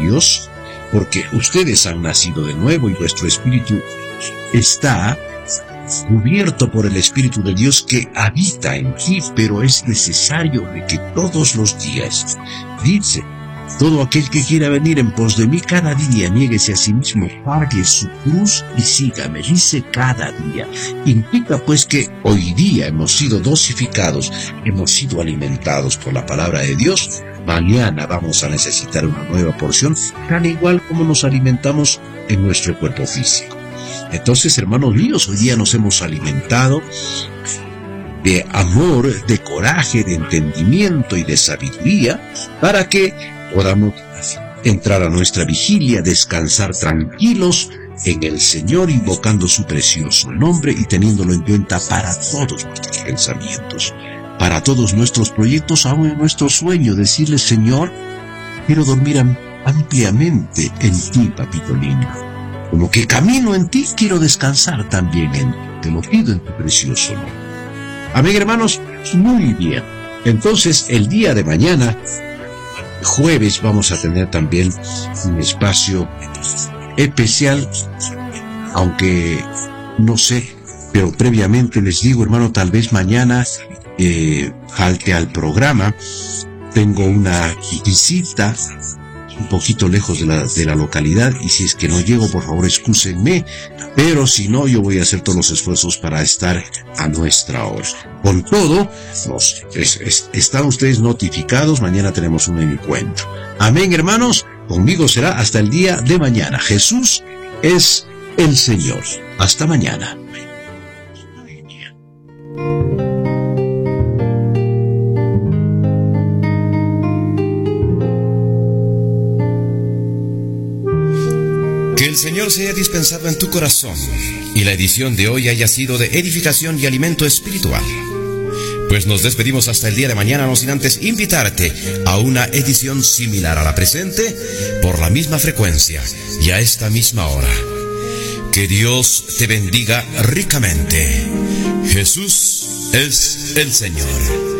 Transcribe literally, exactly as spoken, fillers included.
Dios, porque ustedes han nacido de nuevo y vuestro espíritu está cubierto por el Espíritu de Dios que habita en ti, pero es necesario de que todos los días, dice, todo aquel que quiera venir en pos de mí cada día, niéguese a sí mismo, cargue su cruz y sígame, dice cada día. Implica pues que hoy día hemos sido dosificados, hemos sido alimentados por la palabra de Dios. Mañana vamos a necesitar una nueva porción, tan igual como nos alimentamos en nuestro cuerpo físico. Entonces, hermanos míos, hoy día nos hemos alimentado de amor, de coraje, de entendimiento y de sabiduría para que podamos entrar a nuestra vigilia, descansar tranquilos en el Señor, invocando su precioso nombre y teniéndolo en cuenta para todos nuestros pensamientos, para todos nuestros proyectos, aún en nuestro sueño, decirle, Señor, quiero dormir am- ampliamente en ti, papito lindo. Como que camino en ti, quiero descansar también en ti. Te lo pido en tu precioso nombre. Amén, hermanos. Muy bien. Entonces, el día de mañana, jueves, vamos a tener también un espacio especial, aunque no sé, pero previamente les digo, hermano, tal vez mañana eh, falte al programa. Tengo una visita un poquito lejos de la, de la localidad, y si es que no llego, por favor, excúsenme, pero si no, yo voy a hacer todos los esfuerzos para estar a nuestra hora. Con todo, nos, es, es, están ustedes notificados, mañana tenemos un encuentro. Amén, hermanos, conmigo será hasta el día de mañana. Jesús es el Señor. Hasta mañana. Que el Señor se haya dispensado en tu corazón y la edición de hoy haya sido de edificación y alimento espiritual. Pues nos despedimos hasta el día de mañana, no sin antes invitarte a una edición similar a la presente por la misma frecuencia y a esta misma hora. Que Dios te bendiga ricamente. Jesús es el Señor.